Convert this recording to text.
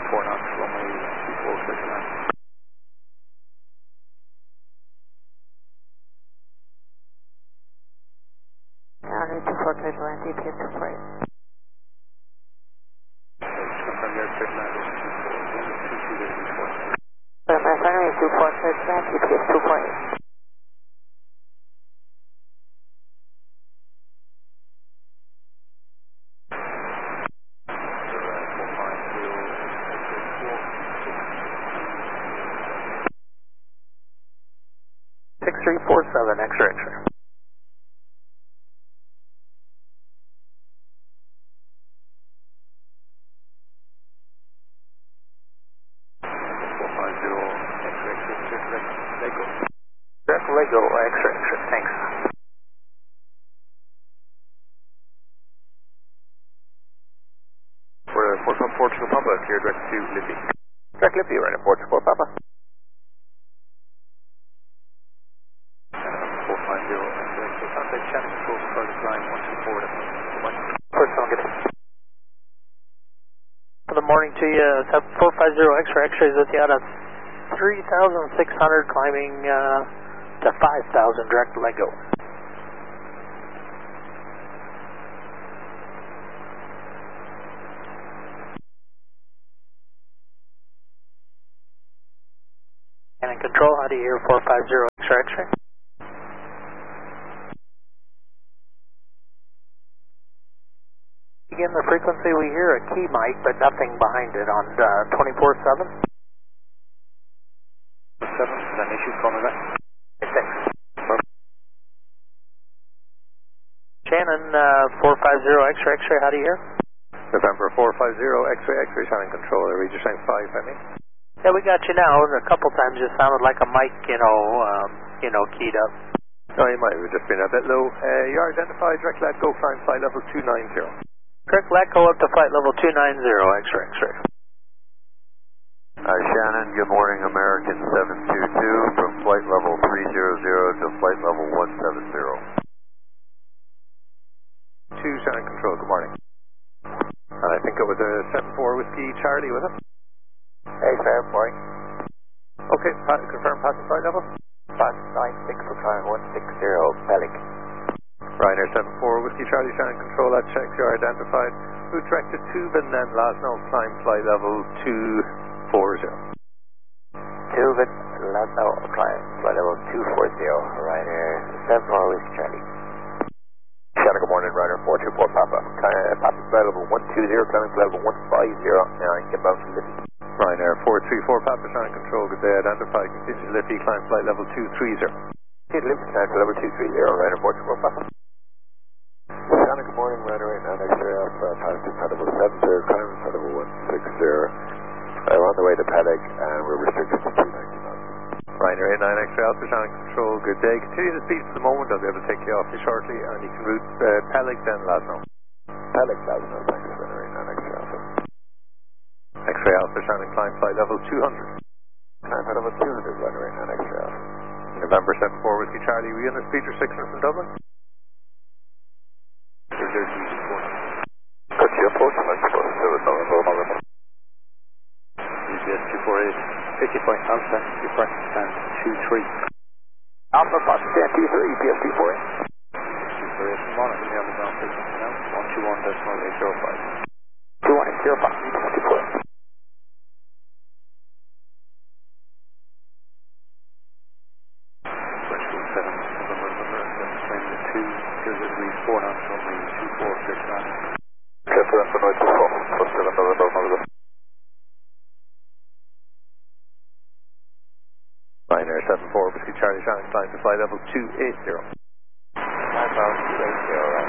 4 knots, runway 24, clear to land. Runway 24, clear to land, GPS 248. Confirm you're clear to land, 22, 24. Runway 24, clear to land, GPS 248. X-ray, X-ray. Lego, X-ray, X-ray, thanks. We're at 414 Papa, clear direct to Lippy. Direct Lippy, right at 424 Papa. 450, X-ray, so contact channel control, starting line 124, that's much. First, I'll get it. Good morning to you, 450 X-ray, X-rays with you out of 3,600 climbing to 5,000 direct Lego. And in control, how do you hear 450 X-ray, X-ray? Again, the frequency we hear a key mic, but nothing behind it on 24/7. 7, is that an issue? Call me back. Thanks. Shannon, 450 X-ray, X-ray, how do you hear? November 450, X-ray, X-ray, sounding control, read your sign 5, I mean. Yeah, we got you now. A couple times it sounded like a mic, keyed up. No, you might have just been a bit low. You are identified, direct let go, climb flight level 290. Direct let go up to flight level 290, X-ray, X-ray. Shannon, good morning, American 722 from flight level 300 to flight level 170. 2, sounding control, good morning. And I think it was a 74 Whiskey Charlie, was it? Hey, fair, morning. Okay, confirm passing flight level? Pass 96 for climb 160, Pelic. Ryanair 74 Whiskey Charlie, sounding control, that checks you are identified. Route direct to Tubin, then last known climb flight level 240. Tubin, last known climb flight level 240, Ryanair 74 Whiskey Charlie. Shannon, good morning, Ryanair 424 Papa. Passing flight level 120, climbing flight level 150, inbound to Lippy. Ryanair 434 Papa, sounding control, good day, identified, continue to Lippy, climb flight level 230. Lippy, climb flight level 230, Ryanair 424 Papa. Shannon, good morning, Ryanair 89 X-ray Alpha, passing flight level 70, climbing flight level 160. I'm on the way to Pelic, and we're restricted to 290 knots. Ryanair 89 X-ray Alpha, sounding control, good day. Continue to speed for the moment, I'll be able to take you off you shortly, and you can route Pelic, then last known. Pelic, last known, thanks, Ryanair 89 X-ray Alpha. X-ray Alpha, sounding climb flight level 200. Climb flight level 200, Ryanair 89 X-ray Alpha. November 74 Whiskey Charlie, we on the speed restriction from Dublin? Could you approach my supposed to do it? GPS 248, 50 point Alpha, report stand 23. Alpha, Fox, stand 23, GPS 248. 248, monitor me on the ground frequency now, 121.805. 21.805, GPS 248. Question 7, November, claim the 2, clear with me 4 knots, runway 24, clear to land. Clear to land for noise 24, first November. Ryanair 74 Whiskey Charlie, sounding climb to flight level 280. Climb 280,